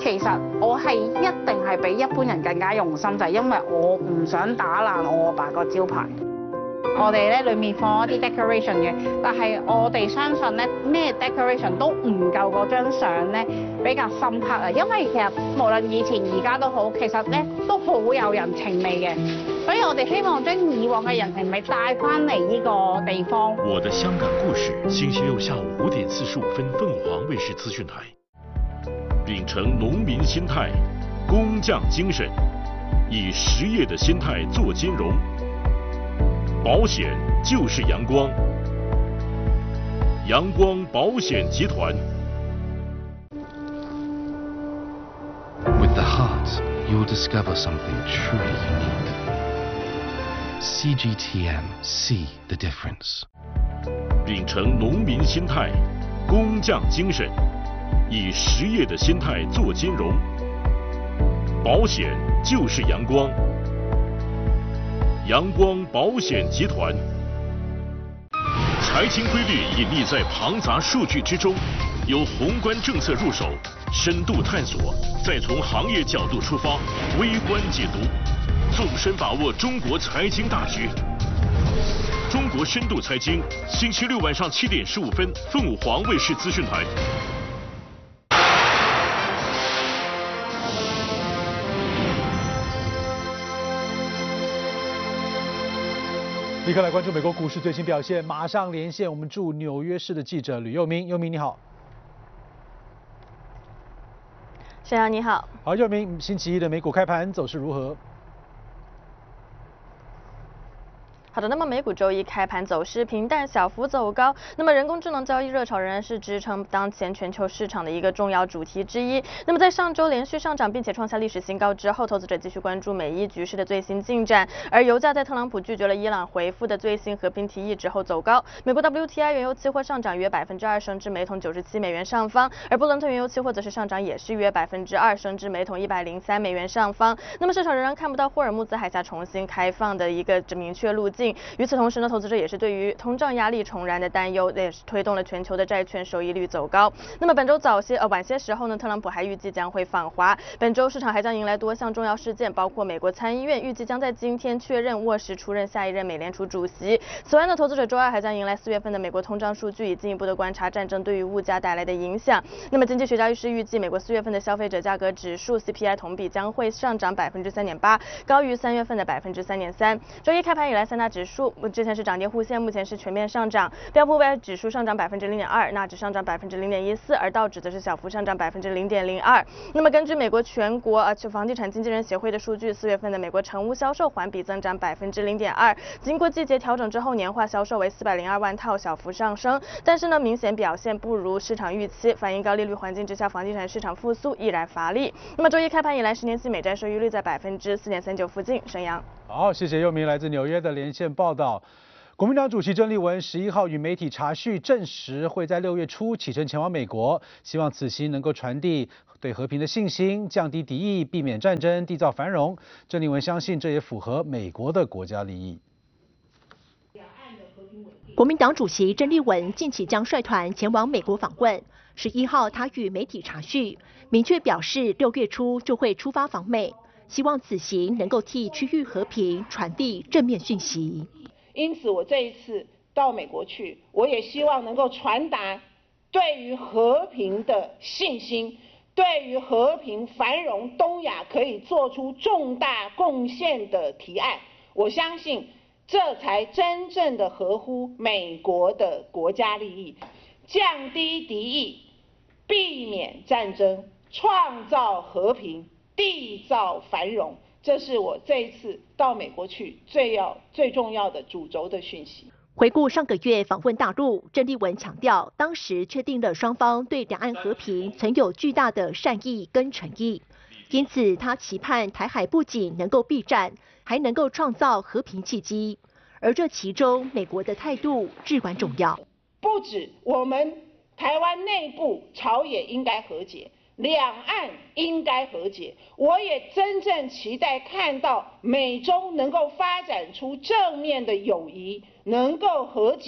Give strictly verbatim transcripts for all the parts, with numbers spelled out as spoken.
其實我係一定係比一般人更加用心，就係因為我唔想打爛我阿爸個招牌。我哋咧裡面放一啲 decoration 嘅，但係我哋相信咧咩 decoration 都唔夠嗰張相咧比較深刻啊！因為其實無論以前而家都好，其實咧都好有人情味嘅，所以我哋希望將以往嘅人情味帶翻嚟呢個地方。 我的香港故事，星期六下午五點四十五分，鳳凰衛視資訊台。秉承農民心態，工匠精神，以實業的心態做金融。保險就是陽光，陽光保險集團。 With the heart, you'll discover something truly unique. C G T M, see the difference. 秉承農民心態，工匠精神，以實業的心態做金融。保險就是陽光。陽光保險集團，財經規律隱匿在龐雜數據之中，由宏觀政策入手，深度探索，再從行業角度出發，微觀解讀，縱深把握中國財經大局。中國深度財經，星期六晚上七點十五分，鳳凰衛視資訊台。 立刻来关注美国股市最新表现，马上连线我们驻纽约市的记者吕佑明。佑明你好。 沈阳你好。 好，佑明，星期一的美股开盘走势如何？ 好的，那么美股周一开盘走势平淡，小幅走高。那么人工智能交易热潮仍然是支撑当前全球市场的一个重要主题之一。那么在上周连续上涨并且创下历史新高之后，投资者继续关注美伊局势的最新进展。而油价在特朗普拒绝了伊朗回复的最新和平提议之后走高。美国 W T I 原油期货上涨约百分之二，升至每桶九十七美元上方。而布伦特原油期货则是上涨也是约百分之二，升至每桶一百零三美元上方。那么市场仍然看不到霍尔木兹海峡重新开放的一个明确路径。与此同时呢，投资者也是对于通胀压力重燃的担忧，也是推动了全球的债券收益率走高。那么本周早些呃晚些时候呢，特朗普还预计将会访华。本周市场还将迎来多项重要事件，包括美国参议院预计将在今天确认沃什出任下一任美联储主席。此外呢，投资者周二还将迎来四月份的美国通胀数据，以进一步的观察战争对于物价带来的影响。那么经济学家是预计美国四月份的消费者价格指数 C P I 同比将会上涨百分之三点八，高于三月份的百分之三点三。周一开盘以来，三大指数之前是涨跌互现，目前是全面上涨。标普五百指数上涨百分之零点二，纳指上涨百分之零点一四，而道指则是小幅上涨百分之零点零二。那么根据美国全国呃房地产经纪人协会的数据，四月份的美国成屋销售环比增长百分之零点二，经过季节调整之后，年化销售为四百零二万套，小幅上升。但是呢，明显表现不如市场预期，反映高利率环境之下，房地产市场复苏依然乏力。那么周一开盘以来，十年期美债收益率在百分之四点三九附近。沈阳。 好，谢谢佑明来自纽约的连线报道。国民党主席郑丽文十一号与媒体查叙，证实会在六月初启程前往美国，希望此行能够传递对和平的信心，降低敌意，避免战争，缔造繁荣。郑丽文相信这也符合美国的国家利益。 国民党主席郑丽文近期将率团前往美国访问。十一号，他与媒体查叙，明确表示六月初就会出发访美，希望此行能够替区域和平传递正面讯息。 因此，我这一次到美国去，我也希望能够传达对于和平的信心，对于和平繁荣东亚可以做出重大贡献的提案。我相信，这才真正的合乎美国的国家利益，降低敌意，避免战争，创造和平，缔造繁荣。这是我这一次到美国去最要最重要的主轴的讯息。 回顾上个月访问大陆，郑丽文强调，当时确定了双方对两岸和平存有巨大的善意跟诚意，因此他期盼台海不仅能够避战，还能够创造和平契机。而这其中，美国的态度至关重要。 不止我们台湾内部朝野应该和解。两岸应该和解，我也真正期待看到美中能够发展出正面的友谊，能够和解，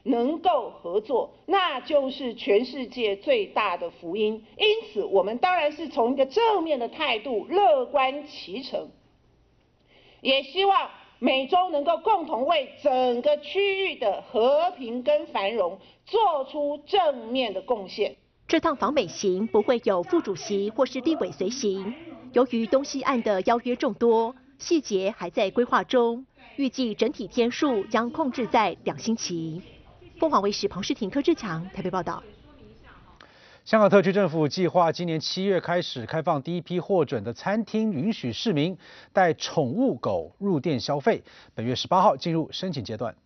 能够合作，那就是全世界最大的福音。因此，我们当然是从一个正面的态度，乐观其成，也希望美中能够共同为整个区域的和平跟繁荣做出正面的贡献。 这趟访美行不会有副主席或是立委随行，由于东西岸的邀约众多，细节还在规划中，预计整体天数将控制在两星期。凤凰卫视彭世廷、柯志强台北报道。 香港特区政府计划今年七月开始开放第一批获准的餐厅，允许市民带宠物狗入店消费。本月十八号进入申请阶段。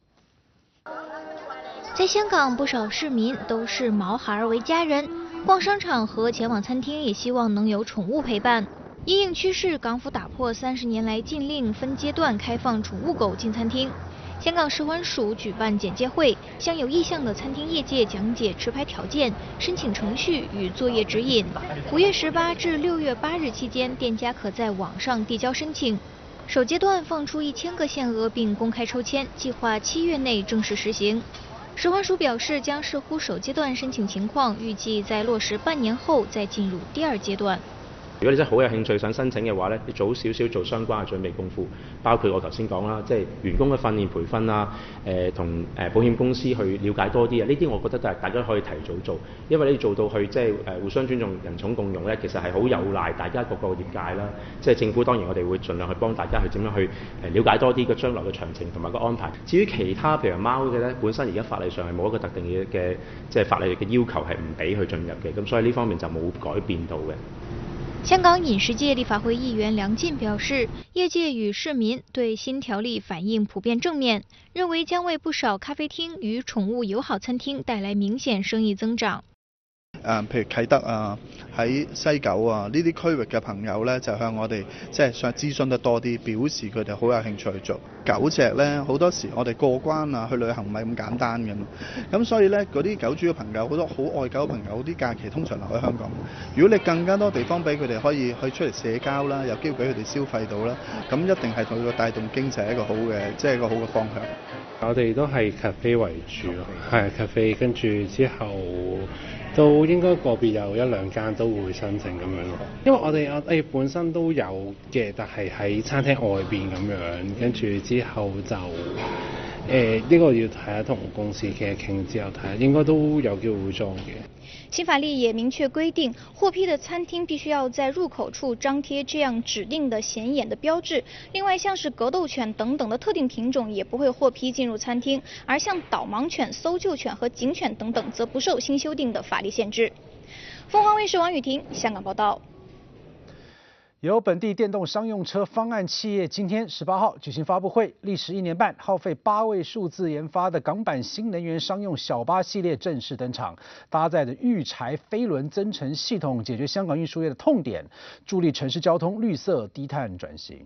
在香港，不少市民都视毛孩为家人，逛商场和前往餐厅也希望能有宠物陪伴。因应趋势，港府打破三十年来禁令，分阶段开放宠物狗进餐厅。香港食环署举办简介会，向有意向的餐厅业界讲解持牌条件、申请程序与作业指引。五月十八至六月八日期间，店家可在网上递交申请。首阶段放出一千个限额，并公开抽签，计划七月内正式实行。食环署表示，将视乎首阶段申请情況，預計在落實半年後再進入第二階段。 如果你真係好有興趣想申請嘅話咧，你早少少做相關嘅準備功夫，包括我頭先講啦，即係員工嘅訓練培訓啊，誒同誒保險公司去了解多啲啊，呢啲我覺得都係大家可以提早做，因為你做到去即係誒互相尊重、人寵共融咧，其實係好有賴大家各個業界啦。即係政府當然我哋會盡量去幫大家去點樣去誒了解多啲個將來嘅詳情同埋個安排。至於其他譬如貓嘅咧，本身而家法例上係冇一個特定嘅嘅即係法例嘅要求係唔俾佢進入嘅，咁所以呢方面就冇改變到嘅。 香港饮食界立法会议员梁进表示，业界与市民对新条例反应普遍正面，认为将为不少咖啡厅与宠物友好餐厅带来明顯生意增長。 誒，譬如啟德啊，喺西九啊呢啲區域嘅朋友咧，就向我哋即係想諮詢得多啲，表示佢哋好有興趣去做。狗隻咧，好多時我哋過關啊，去旅行唔係咁簡單嘅嘛。咁所以咧，嗰啲狗主嘅朋友，好多好愛狗嘅朋友，啲假期通常留喺香港。如果你更加多地方俾佢哋可以去出嚟社交啦，有機會俾佢哋消費到啦，咁一定係同佢帶動經濟一個好嘅，即係一個好嘅方向。 我哋都係咖啡為主咯，係咖啡，跟住之後都應該個別有一兩間都會申請咁樣咯。因為我哋我哋本身都有嘅，但係喺餐廳外邊咁樣，跟住之後就誒呢、這個要睇下同公司傾一傾之後睇下，應該都有機會會裝嘅。 新法例也明確規定，獲批的餐廳必須要在入口處張貼這樣指定的顯眼的標誌。另外，像是格鬥犬等等的特定品種也不會獲批進入餐廳，而像導盲犬、搜救犬和警犬等等，則不受新修訂的法律限制。鳳凰衛視王雨婷香港報道。 由本地電動商用車方案企業今天十八號舉行發布會，歷時一年半、耗費八位數字研發的港版新能源商用小巴系列正式登場，搭載着裕柴飛輪增程系統，解決香港運輸業的痛點，助力城市交通綠色低碳轉型。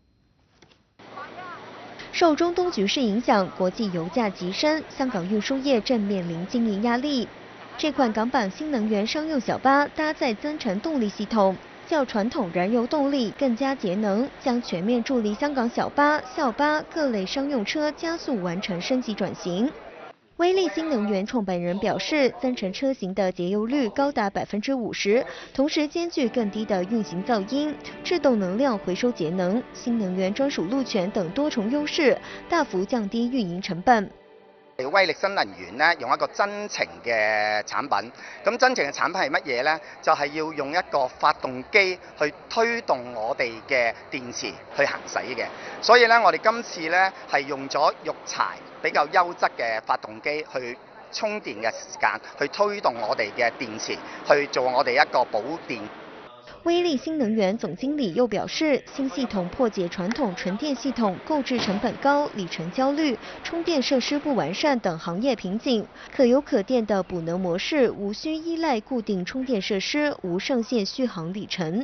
受中東局勢影響，國際油價急升，香港運輸業正面臨經營壓力。這款港版新能源商用小巴搭載增程動力系統，較傳統燃油動力更加節能，將全面助力香港小巴、校巴各類商用車加速完成升級轉型。威力新能源創辦人表示，增程車型的節油率高達百分之五十，同時兼具更低的運行噪音、制動能量回收節能、新能源專屬路權等多重優勢，大幅降低運營成本。 威力新能源咧用一個增程嘅產品，咁增程嘅產品係乜嘢呢？就係、是、要用一個發動機去推動我哋嘅電池去行駛嘅，所以咧我哋今次咧係用咗育柴比較優質嘅發動機去充電嘅時間，去推動我哋嘅電池去做我哋一個補電。 威力新能源總經理又表示，新系統破解傳統純電系統購置成本高、里程焦慮、充電設施不完善等行業瓶頸，可油可電的補能模式，無需依賴固定充電設施，無上限續航里程。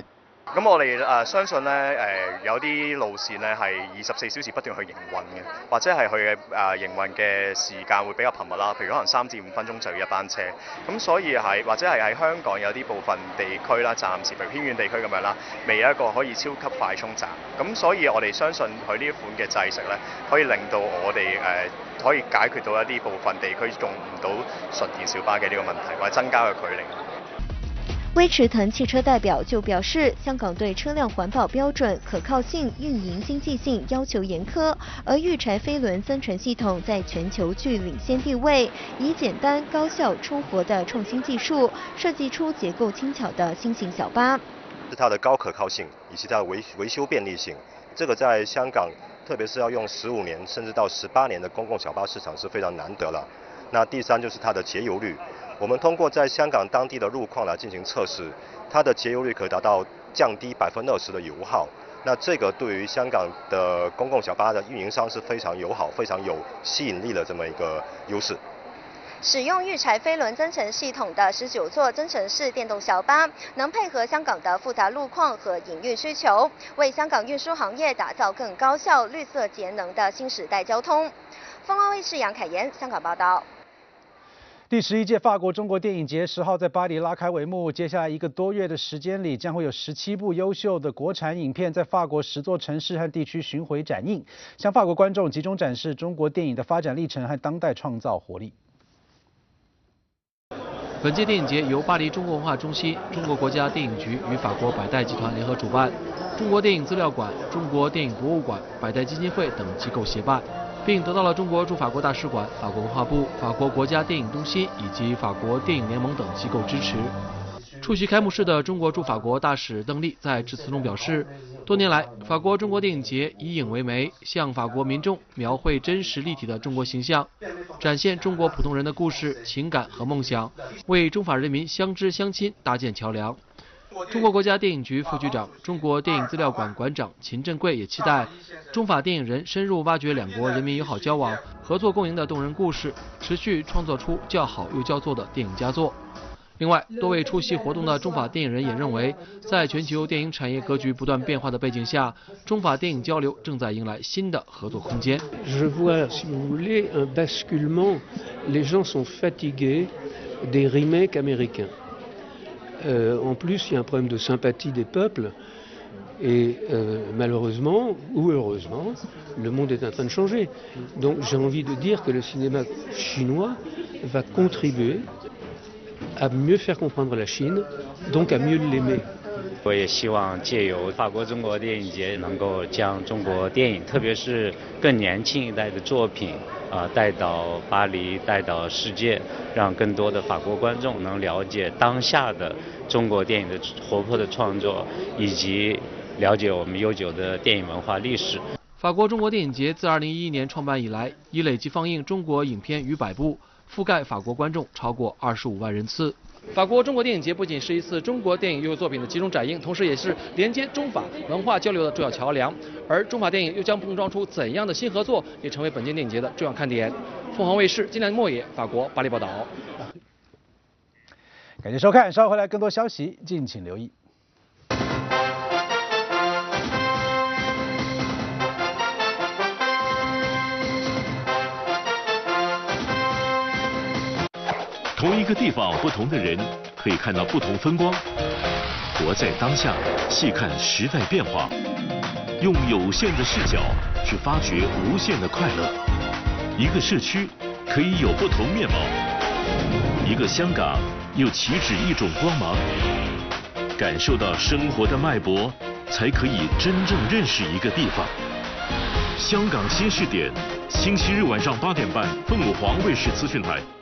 咁我哋誒、呃、相信咧誒、呃、有啲路線咧係二十四小時不斷去營運嘅，或者係佢嘅誒營運嘅時間會比較頻密啦。譬如可能三至五分鐘就要一班車，咁所以係或者係喺香港有啲部分地區啦，暫時譬如偏遠地區咁樣啦，未有一個可以超級快充站。咁所以我哋相信佢呢一款嘅製食咧，可以令到我哋誒、呃、可以解決到一啲部分地區用唔到純電小巴嘅呢個問題，或者增加個距離。 威馳騰汽车代表就表示，香港对车辆环保标准、可靠性、运营经济性要求严苛，而预柴飞轮增程系统在全球具领先地位，以简单、高效、出活的创新技术，设计出结构轻巧的新型小巴。 是它的高可靠性以及它的维维修便利性，这个在香港，特别是要用十五年甚至到十八年的公共小巴市场是非常难得了。那第三就是它的节油率。我们通过在香港当地的路况来进行测试，它的节油率可达到降低百分之二十的油耗。那这个对于香港的公共小巴的运营商是非常友好、非常有吸引力的这么一个优势。 使用预柴飞轮增程系统的十九座增程式电动小巴，能配合香港的复杂路况和营运需求，为香港运输行业打造更高效、绿色节能的新时代交通。凤凰卫视杨凯妍香港报道。 第十一届法国中国电影节十号在巴黎拉开帷幕，接下来一个多月的时间里，将会有十七部优秀的国产影片在法国十座城市和地区巡回展映，向法国观众集中展示中国电影的发展历程和当代创造活力。 本届电影节由巴黎中国文化中心、中国国家电影局与法国百代集团联合主办，中国电影资料馆、中国电影博物馆、百代基金会等机构协办，并得到了中国驻法国大使馆、法国文化部、法国国家电影中心以及法国电影联盟等机构支持。出席开幕式的中国驻法国大使邓丽在致辞中表示，多年来，法国中国电影节以影为媒，向法国民众描绘真实立体的中国形象，展现中国普通人的故事、情感和梦想，为中法人民相知相亲搭建桥梁。中国国家电影局副局长、中国电影资料馆馆长秦振贵也期待中法电影人深入挖掘两国人民友好交往、合作共赢的动人故事，持续创作出叫好又叫座的电影佳作。另外，多位出席活动的中法电影人也认为，在全球电影产业格局不断变化的背景下，中法电影交流正在迎来新的合作空间。 Je vois, si vous voulez, un basculement. Les gens sont fatigués des remakes américains. Euh, en plus, il y a un problème de sympathie des peuples. Et euh, malheureusement, ou heureusement, le monde est en train de changer. Donc j'ai envie de dire que le cinéma chinois va contribuer à mieux faire comprendre la Chine, donc à mieux l'aimer. 我也希望借由法国中国电影节，能够将中国电影，特别是更年轻一代的作品，啊、呃，带到巴黎，带到世界，让更多的法国观众能了解当下的中国电影的活泼的创作，以及了解我们悠久的电影文化历史。 法国中国电影节自二零一一年创办以来，已累计放映中国影片逾百部，覆盖法国观众超过二十五万人次。法国中国电影节不仅是一次中国电影优秀作品的集中展映，同时也是连接中法文化交流的重要桥梁。而中法电影又将碰撞出怎样的新合作，也成为本届电影节的重要看点。凤凰卫视金良莫野，法国巴黎报道。 感谢收看，稍后回来更多消息，敬请留意。 同一个地方，不同的人，可以看到不同风光。活在当下，细看时代变化，用有限的视角去发掘无限的快乐。一个社区可以有不同面貌，一个香港又岂止一种光芒？感受到生活的脉搏，才可以真正认识一个地方。香港新视点，星期日晚上八点半，凤凰卫视资讯台。